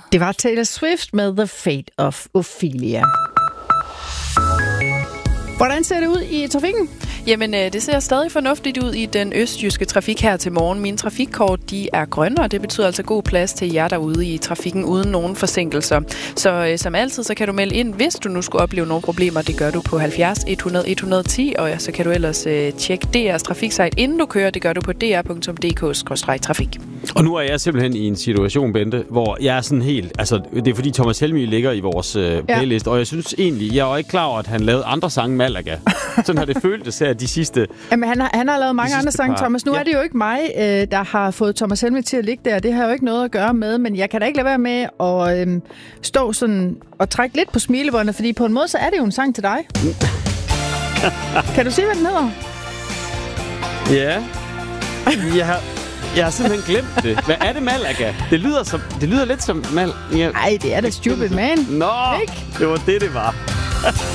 Det var Taylor Swift med The Fate of Ophelia. Hvordan ser det ud i trafikken? Jamen, det ser stadig fornuftigt ud i den østjyske trafik her til morgen. Mine trafikkort, de er grønne, og det betyder altså god plads til jer derude i trafikken uden nogen forsinkelser. Så som altid, så kan du melde ind, hvis du nu skulle opleve nogle problemer. Det gør du på 70 100 110, og så kan du ellers tjekke DR's trafiksite, inden du kører. Det gør du på dr.dk/trafik. Og nu er jeg simpelthen i en situation, Bente, hvor jeg er sådan helt... Altså, det er fordi Thomas Helmig ligger i vores playlist, og jeg synes egentlig, jeg var ikke klar over, at han lavede andre sange Malaga. Sådan har det føltes her de sidste... Jamen, han har lavet mange andre sange, Thomas. Nu er det jo ikke mig, der har fået Thomas Helmig til at ligge der. Det har jo ikke noget at gøre med, men jeg kan da ikke lade være med at stå sådan og trække lidt på smilebåndet, fordi på en måde, så er det jo en sang til dig. Kan du sige, hvad den hedder? Ja. Jeg har simpelthen glemt det. Hvad er det, Malaga? Det lyder lidt som Nej, det er da Stupid Man. Nå, ikke? det var det var.